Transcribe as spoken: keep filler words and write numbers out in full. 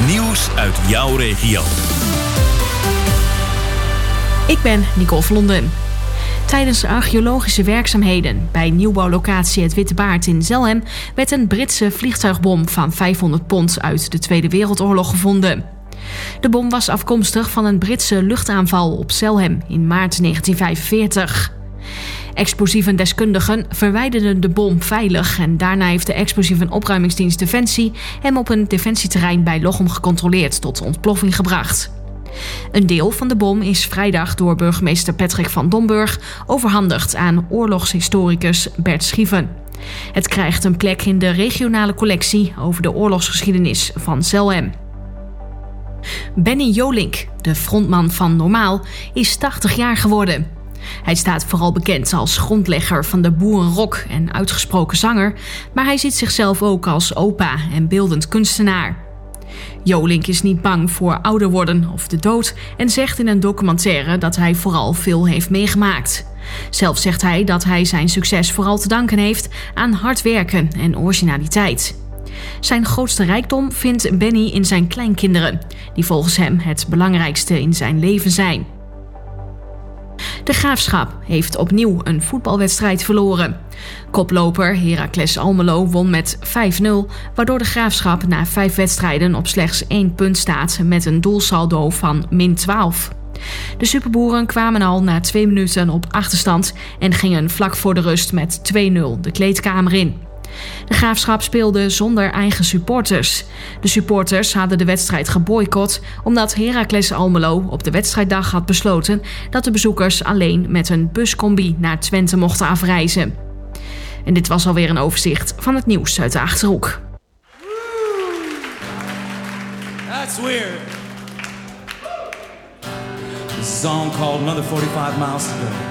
Nieuws uit jouw regio. Ik ben Nicole Vlonden. Tijdens archeologische werkzaamheden bij nieuwbouwlocatie Het Witte Baard in Zelhem werd een Britse vliegtuigbom van vijfhonderd pond uit de Tweede Wereldoorlog gevonden. De bom was afkomstig van een Britse luchtaanval op Zelhem in maart negentien vijfenveertig. Explosievendeskundigen verwijderden de bom veilig en daarna heeft de explosieve opruimingsdienst Defensie hem op een defensieterrein bij Lochem gecontroleerd tot ontploffing gebracht. Een deel van de bom is vrijdag door burgemeester Patrick van Domburg overhandigd aan oorlogshistoricus Bert Schieven. Het krijgt een plek in de regionale collectie over de oorlogsgeschiedenis van Zelhem. Benny Jolink, de frontman van Normaal, is tachtig jaar geworden. Hij staat vooral bekend als grondlegger van de boerenrock en uitgesproken zanger, maar hij ziet zichzelf ook als opa en beeldend kunstenaar. Jolink is niet bang voor ouder worden of de dood en zegt in een documentaire dat hij vooral veel heeft meegemaakt. Zelf zegt hij dat hij zijn succes vooral te danken heeft aan hard werken en originaliteit. Zijn grootste rijkdom vindt Benny in zijn kleinkinderen, die volgens hem het belangrijkste in zijn leven zijn. De Graafschap heeft opnieuw een voetbalwedstrijd verloren. Koploper Heracles Almelo won met vijf nul, waardoor de Graafschap na vijf wedstrijden op slechts één punt staat met een doelsaldo van min twaalf. De Superboeren kwamen al na twee minuten op achterstand en gingen vlak voor de rust met twee nul de kleedkamer in. De Graafschap speelde zonder eigen supporters. De supporters hadden de wedstrijd geboycott omdat Heracles Almelo op de wedstrijddag had besloten dat de bezoekers alleen met een buscombi naar Twente mochten afreizen. En dit was alweer een overzicht van het nieuws uit de Achterhoek. That's weird. This song called Another forty-five Miles to Go.